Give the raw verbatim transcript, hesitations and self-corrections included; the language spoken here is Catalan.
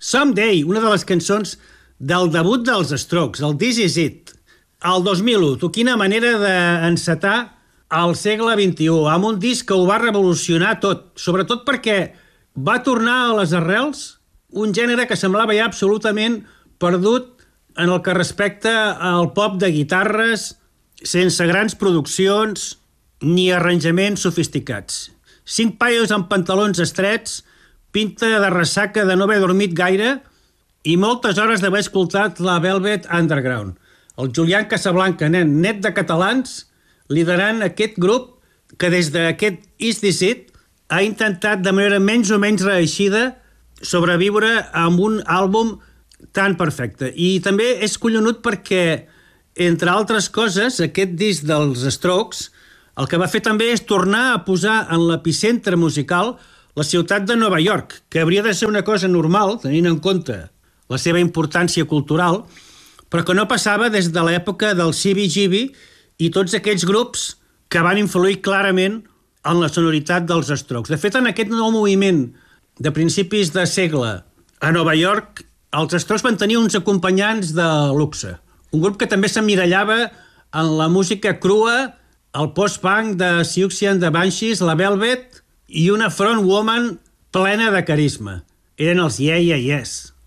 Someday, una de les cançons del debut dels Strokes, el This Is It, el dos mil u. Tu, quina manera d'encetar el segle vint-i-u, amb un disc que ho va revolucionar tot, sobretot perquè va tornar a les arrels un gènere que semblava ja absolutament perdut en el que respecta al pop de guitarres, sense grans produccions ni arranjaments sofisticats. Cinc paios amb pantalons estrets, pinta de ressaca de no haver dormit gaire i moltes hores d'haver escoltat la Velvet Underground. El Julián Casablanca, nen net de catalans, liderant aquest grup que des d'aquest Is This It ha intentat de manera menys o menys reeixida sobreviure amb un àlbum tan perfecte. I també és collonut perquè, entre altres coses, aquest disc dels Strokes el que va fer també és tornar a posar en l'epicentre musical la ciutat de Nova York, que hauria de ser una cosa normal, tenint en compte la seva importància cultural, però que no passava des de l'època del C B G B i tots aquells grups que van influir clarament en la sonoritat dels Strokes. De fet, en aquest nou moviment de principis de segle a Nova York, els Strokes van tenir uns acompanyants de luxe. Un grup que també s'emmirallava en la música crua, el post-punk de Siouxsie and the Banshees, la Velvet i una frontwoman plena de carisma. Eren els Yeah Yeah Yes.